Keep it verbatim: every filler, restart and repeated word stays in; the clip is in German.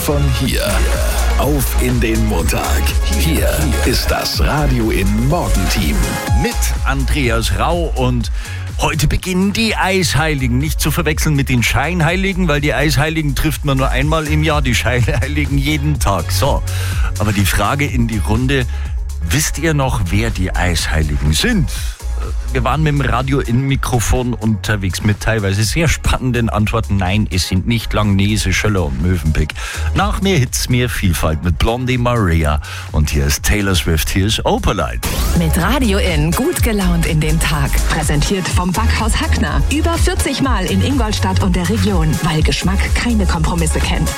von hier. Auf in den Montag. Hier ist das Radio in Morgenteam. Mit Andreas Rau und heute beginnen die Eisheiligen. Nicht zu verwechseln mit den Scheinheiligen, weil die Eisheiligen trifft man nur einmal im Jahr, die Scheinheiligen jeden Tag. So, aber die Frage in die Runde, wisst ihr noch, wer die Eisheiligen sind? Wir waren mit dem Radio in Mikrofon unterwegs mit teilweise sehr spannenden Antworten. Nein, es sind nicht Langnese, Schöller und Mövenpick. Nach mehr Hits, mehr Vielfalt mit Blondie Maria. Und hier ist Taylor Swift, hier ist Opalite. Mit Radio in gut gelaunt in den Tag. Präsentiert vom Backhaus Hackner. Über vierzig Mal in Ingolstadt und der Region, weil Geschmack keine Kompromisse kennt.